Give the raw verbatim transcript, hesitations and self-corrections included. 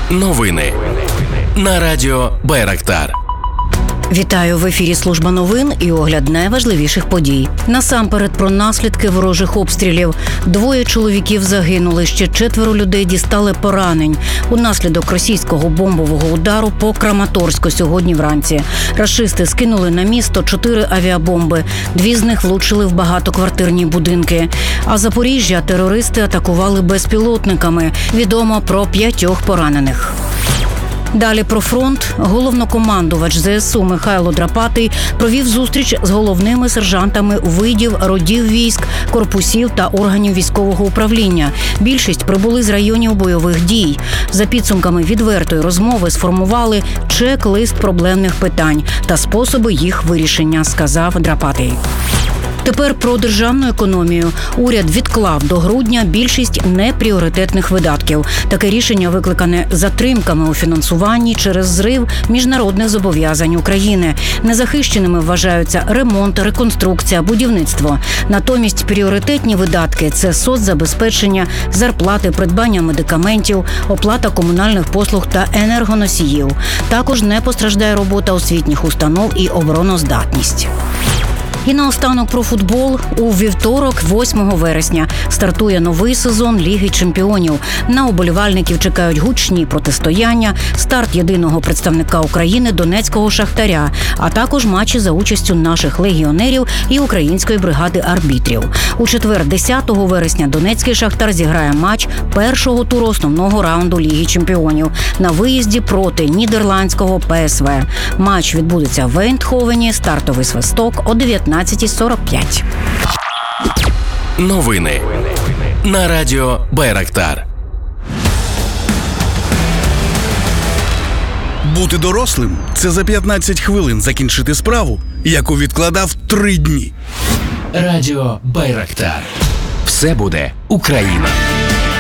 Новини на радіо Байрактар. Вітаю, в ефірі служба новин і огляд найважливіших подій. Насамперед про наслідки ворожих обстрілів. Двоє чоловіків загинули, ще четверо людей дістали поранень унаслідок російського бомбового удару по Краматорську сьогодні вранці. Рашисти скинули на місто чотири авіабомби. Дві з них влучили в багатоквартирні будинки. А Запоріжжя терористи атакували безпілотниками. Відомо про п'ятьох поранених. Далі про фронт. Головнокомандувач зе ес у Михайло Драпатий провів зустріч з головними сержантами видів, родів військ, корпусів та органів військового управління. Більшість прибули з районів бойових дій. За підсумками відвертої розмови сформували чек-лист проблемних питань та способи їх вирішення, сказав Драпатий. Тепер про державну економію. Уряд відклав до грудня більшість непріоритетних видатків. Таке рішення викликане затримками у фінансуванні через зрив міжнародних зобов'язань України. Незахищеними вважаються ремонт, реконструкція, будівництво. Натомість пріоритетні видатки – це соцзабезпечення, зарплати, придбання медикаментів, оплата комунальних послуг та енергоносіїв. Також не постраждає робота освітніх установ і обороноздатність. І наостанок про футбол. У вівторок, восьмого вересня, стартує новий сезон Ліги чемпіонів. На уболівальників чекають гучні протистояння, старт єдиного представника України Донецького Шахтаря, а також матчі за участю наших легіонерів і української бригади арбітрів. У четвер, десятого вересня, Донецький Шахтар зіграє матч першого туру основного раунду Ліги чемпіонів на виїзді проти нідерландського пе ес ве. Матч відбудеться в Ейндховені, стартовий свисток о дев'ятнадцятій сорок п'ять. Новини на радіо Байрактар. Бути дорослим – це за п'ятнадцять хвилин закінчити справу, яку відкладав три дні. Радіо Байрактар. Все буде Україна.